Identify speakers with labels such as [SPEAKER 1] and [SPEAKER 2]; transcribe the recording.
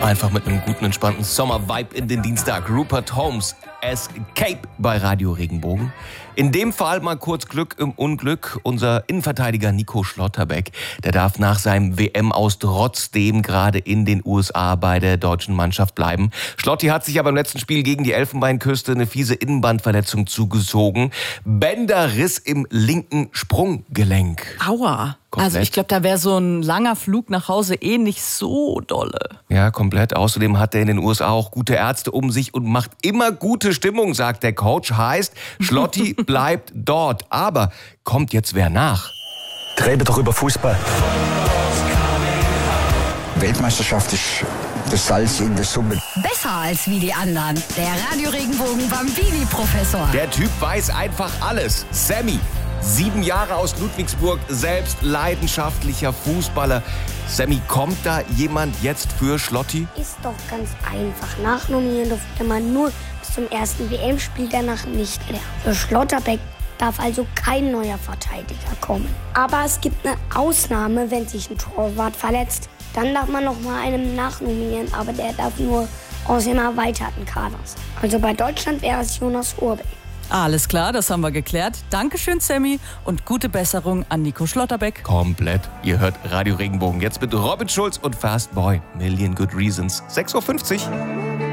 [SPEAKER 1] Einfach mit einem guten, entspannten Sommer-Vibe in den Dienstag. Rupert Holmes, Escape bei Radio Regenbogen. In dem Fall mal kurz Glück im Unglück. Unser Innenverteidiger Nico Schlotterbeck, der darf nach seinem WM-Aus trotzdem gerade in den USA bei der deutschen Mannschaft bleiben. Schlotti hat sich aber im letzten Spiel gegen die Elfenbeinküste eine fiese Innenbandverletzung zugezogen. Bänderriss im linken Sprunggelenk.
[SPEAKER 2] Aua.
[SPEAKER 1] Komplett.
[SPEAKER 2] Also ich glaube, da wäre so ein langer Flug nach Hause nicht so dolle.
[SPEAKER 1] Ja, komplett. Außerdem hat er in den USA auch gute Ärzte um sich und macht immer gute Stimmung, sagt der Coach. Heißt, Schlotti bleibt dort. Aber kommt jetzt wer nach?
[SPEAKER 3] Rede doch über Fußball. Weltmeisterschaft ist das Salz in der Suppe.
[SPEAKER 4] Besser als wie die anderen. Der Radio Regenbogen Bambini-Professor.
[SPEAKER 1] Der Typ weiß einfach alles. Sammy, 7 Jahre aus Ludwigsburg, selbst leidenschaftlicher Fußballer. Sammy, kommt da jemand jetzt für Schlotti?
[SPEAKER 5] Ist doch ganz einfach. Nachnominieren durfte man nur bis zum ersten WM-Spiel, danach nicht mehr. Für Schlotterbeck darf also kein neuer Verteidiger kommen. Aber es gibt eine Ausnahme, wenn sich ein Torwart verletzt. Dann darf man noch mal einen nachnominieren, aber der darf nur aus dem erweiterten Kader sein. Also bei Deutschland wäre es Jonas Urbeck.
[SPEAKER 2] Alles klar, das haben wir geklärt. Dankeschön, Sammy, und gute Besserung an Nico Schlotterbeck.
[SPEAKER 1] Komplett. Ihr hört Radio Regenbogen jetzt mit Robin Schulz und Fast Boy. Million Good Reasons. 6.50 Uhr.